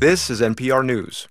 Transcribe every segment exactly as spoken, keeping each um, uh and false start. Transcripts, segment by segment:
This is N P R News.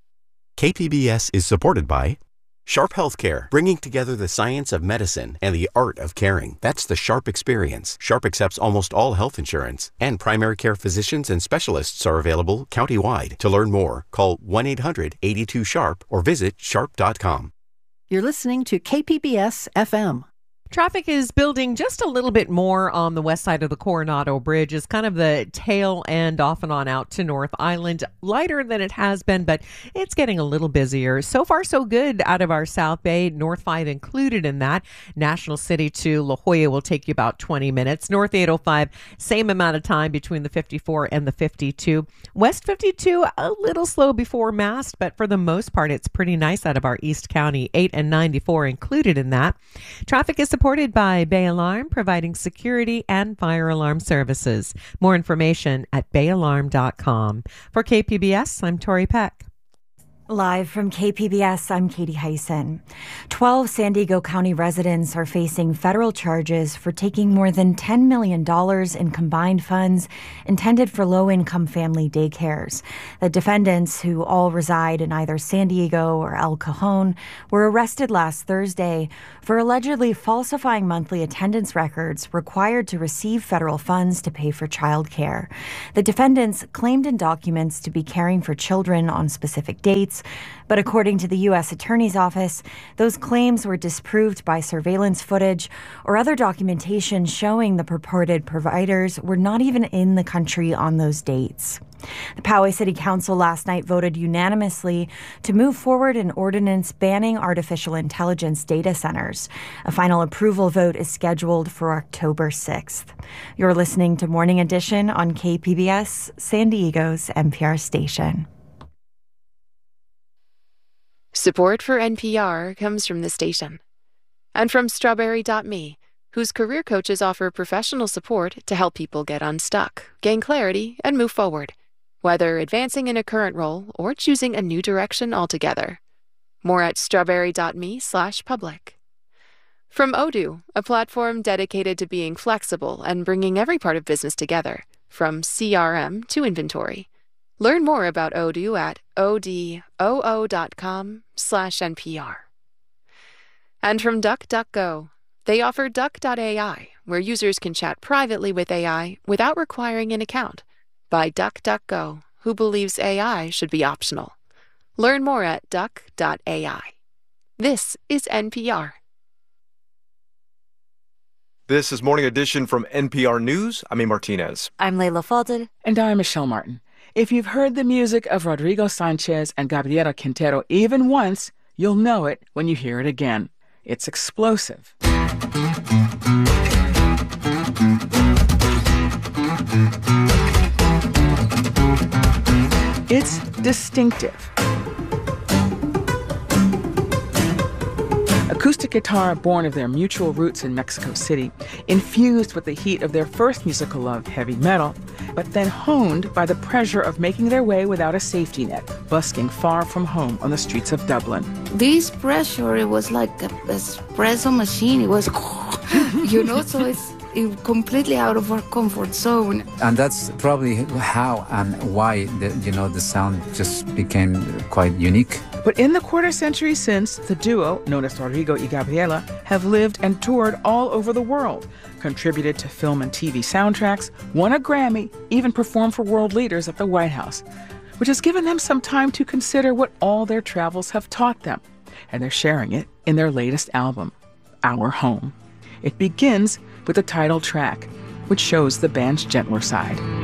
K P B S is supported by Sharp Healthcare, bringing together the science of medicine and the art of caring. That's the Sharp experience. Sharp accepts almost all health insurance, and primary care physicians and specialists are available countywide. To learn more, call one eight hundred eight two sharp or visit sharp dot com. You're listening to K P B S F M. Traffic is building just a little bit more on the west side of the Coronado Bridge. It's kind of the tail end off and on out to North Island. Lighter than it has been, but it's getting a little busier. So far, so good out of our South Bay. North five included in that. National City to La Jolla will take you about twenty minutes. North eight oh five, same amount of time between the fifty-four and the fifty-two. West fifty-two, a little slow before Mast, but for the most part, it's pretty nice out of our East County. eight and ninety-four included in that. Traffic is supported by Bay Alarm, providing security and fire alarm services. More information at bay alarm dot com. For K P B S, I'm Tori Peck. Live from K P B S, I'm Katie Hyson. Twelve San Diego County residents are facing federal charges for taking more than ten million dollars in combined funds intended for low-income family daycares. The defendants, who all reside in either San Diego or El Cajon, were arrested last Thursday for allegedly falsifying monthly attendance records required to receive federal funds to pay for childcare. The defendants claimed in documents to be caring for children on specific dates, but according to the U S Attorney's Office, those claims were disproved by surveillance footage or other documentation showing the purported providers were not even in the country on those dates. The Poway City Council last night voted unanimously to move forward an ordinance banning artificial intelligence data centers. A final approval vote is scheduled for October sixth. You're listening to Morning Edition on K P B S, San Diego's N P R station. Support for N P R comes from the station and from Strawberry dot me, whose career coaches offer professional support to help people get unstuck, gain clarity, and move forward, whether advancing in a current role or choosing a new direction altogether. More at strawberry dot me slash public. From Odoo, a platform dedicated to being flexible and bringing every part of business together, from C R M to inventory. Learn more about Odoo at odoo dot com slash N P R. And from DuckDuckGo, they offer duck dot A I, where users can chat privately with A I without requiring an account, by DuckDuckGo, who believes A I should be optional. Learn more at duck dot A I. This is N P R. This is Morning Edition from N P R News. I'm A. Martinez. I'm Layla Falded. And I'm Michelle Martin. If you've heard the music of Rodrigo Sanchez and Gabriela Quintero even once, you'll know it when you hear it again. It's explosive. It's distinctive. Acoustic guitar born of their mutual roots in Mexico City, infused with the heat of their first musical love, heavy metal, but then honed by the pressure of making their way without a safety net, busking far from home on the streets of Dublin. This pressure, it was like an espresso machine. It was, you know, so it's it completely out of our comfort zone. And that's probably how and why, the, you know, the sound just became quite unique. But in the quarter century since, the duo, known as Rodrigo y Gabriela, have lived and toured all over the world, contributed to film and T V soundtracks, won a Grammy, even performed for world leaders at the White House, which has given them some time to consider what all their travels have taught them. And they're sharing it in their latest album, Our Home. It begins with the title track, which shows the band's gentler side.